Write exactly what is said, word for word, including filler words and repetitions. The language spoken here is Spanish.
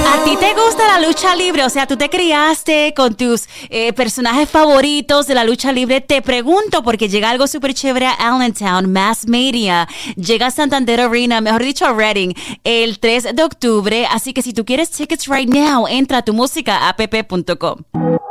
¿A ti te gusta la lucha libre? O sea, tú te criaste con tus eh, personajes favoritos de la lucha libre. Te pregunto porque llega algo súper chévere a Allentown, Mass Media. Llega a Santander Arena, mejor dicho a Reading, el tres de octubre. Así que si tú quieres tickets right now, entra a tu música app punto com.